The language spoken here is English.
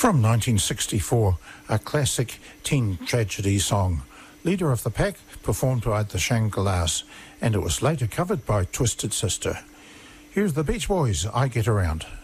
From 1964, a classic teen tragedy song. Leader of the Pack performed by the Shangri-Las, and it was later covered by Twisted Sister. Here's the Beach Boys, I Get Around.